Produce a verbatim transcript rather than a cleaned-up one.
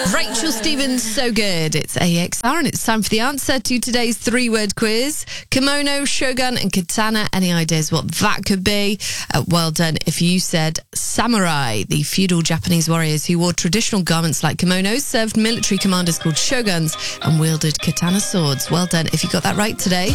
Rachel Stevens, so good. It's A X R and it's time for the answer to today's three-word quiz. Kimono, shogun and katana. Any ideas what that could be? Uh, well done if you said samurai, the feudal Japanese warriors who wore traditional garments like kimonos, served military commanders called shoguns and wielded katana swords. Well done if you got that right today.